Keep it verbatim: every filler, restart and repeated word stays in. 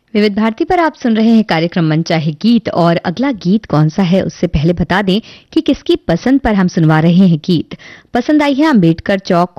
विविध भारती पर आप सुन रहे हैं कार्यक्रम मन चाहे गीत, और अगला गीत कौन सा है उससे पहले बता दें कि किसकी पसंद पर हम सुनवा रहे हैं गीत। पसंद आई है अम्बेडकर चौक